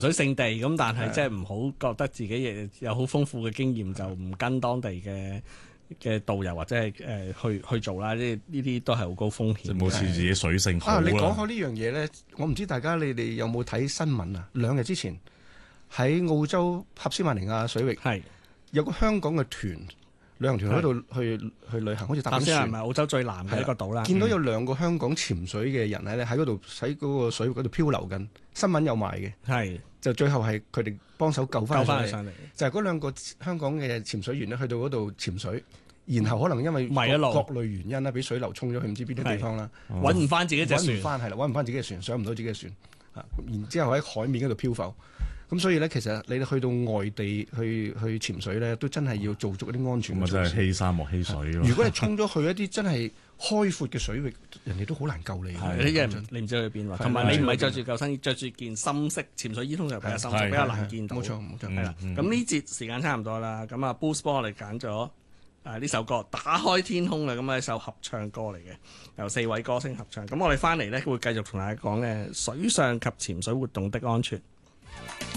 水聖地咁，但係即係唔好覺得自己亦有好豐富嘅經驗，就唔跟當地嘅導遊或者係去做啦。呢啲都係好高風險。 即係冇似自己水性好啦。 你講開呢樣嘢咧，我唔知大家你哋有冇睇新聞啊？2日之前喺澳洲塔斯馬尼亞水域係有個香港嘅團。旅行團喺度去旅行，好似搭緊船。係咪澳洲最南嘅一個島啦？見到有2個香港潛水嘅人喺嗰度喺嗰個水域嗰度漂流緊，新聞有埋嘅。係就最後係佢哋幫手救翻上嚟。就係嗰2個香港嘅潛水員咧，去到嗰度潛水，然後可能因為各類原因啦，俾水流沖咗去唔知邊啲地方啦，揾唔翻自己隻船，揾唔翻自己嘅船，上唔到自己嘅船。然之後喺海面嗰度漂浮。咁所以咧，其實你去到外地去潛水咧，都真係要做足一啲安全嘅措施。咁啊，真係欺山莫欺水咯。如果你衝咗去一啲真係開闊嘅水域，人哋都好難救你。你唔知去邊喎。同埋你唔係着住救生衣，着住件深色潛水衣，通常比較深色，比較難見到。冇錯。係啦。咁呢節時間差唔多啦。咁啊 Boost 幫我哋揀咗呢首歌《打開天空》啦。咁啊一首合唱歌嚟嘅，由4位歌星合唱。咁我哋翻嚟咧會繼續同大家講嘅水上及潛水活動的安全。